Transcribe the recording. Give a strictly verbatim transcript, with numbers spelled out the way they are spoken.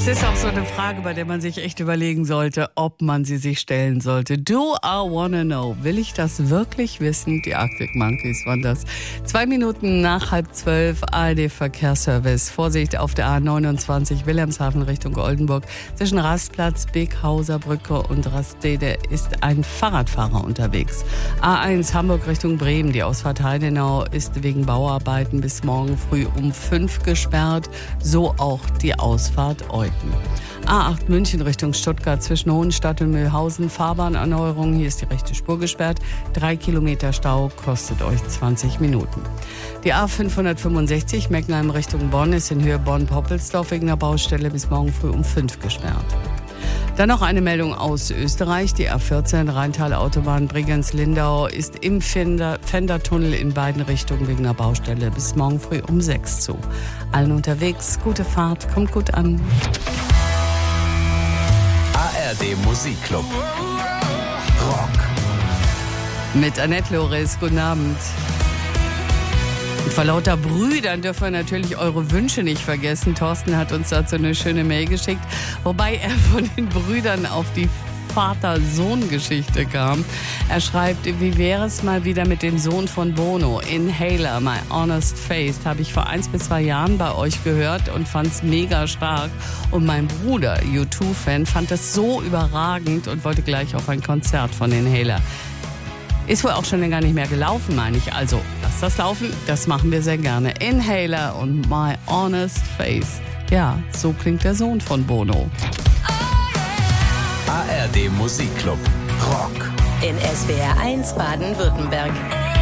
Das ist auch so eine Frage, bei der man sich echt überlegen sollte, ob man sie sich stellen sollte. Do I wanna know? Will ich das wirklich wissen? Die Arctic Monkeys waren das. Zwei Minuten nach halb zwölf, A R D-Verkehrsservice. Vorsicht auf der A neunundzwanzig Wilhelmshaven Richtung Oldenburg. Zwischen Rastplatz, Beekhauser Brücke und Rastede ist ein Fahrradfahrer unterwegs. A eins Hamburg Richtung Bremen. Die Ausfahrt Heidenau ist wegen Bauarbeiten bis morgen früh um fünf gesperrt. So auch die Ausfahrt Euten. A acht München Richtung Stuttgart zwischen Hohenstadt und Mühlhausen. Fahrbahnerneuerung. Hier ist die rechte Spur gesperrt. Drei Kilometer Stau kostet euch zwanzig Minuten. Die A fünfhundertfünfundsechzig Meckenheim Richtung Bonn ist in Höhe Bonn-Poppelsdorf wegen der Baustelle bis morgen früh um fünf gesperrt. Dann noch eine Meldung aus Österreich. Die A vierzehn Rheintal-Autobahn Bregenz-Lindau ist im Fender, Fendertunnel in beiden Richtungen wegen der Baustelle bis morgen früh um sechs zu. Allen unterwegs, gute Fahrt, kommt gut an. A R D Musikclub. Rock. Mit Annette Loris, guten Abend. Und vor lauter Brüdern dürfen wir natürlich eure Wünsche nicht vergessen. Thorsten hat uns dazu eine schöne Mail geschickt, wobei er von den Brüdern auf die Vater-Sohn-Geschichte kam. Er schreibt, wie wäre es mal wieder mit dem Sohn von Bono, Inhaler, My Honest Face. Habe ich vor eins bis zwei Jahren bei euch gehört und fand es mega stark. Und mein Bruder, U zwei Fan, fand es so überragend und wollte gleich auf ein Konzert von Inhaler. Ist wohl auch schon länger nicht mehr gelaufen, meine ich. Also, lasst das laufen, das machen wir sehr gerne. Inhaler und My Honest Face. Ja, so klingt der Sohn von Bono. A R D Musikclub. Rock. In S W R eins Baden-Württemberg.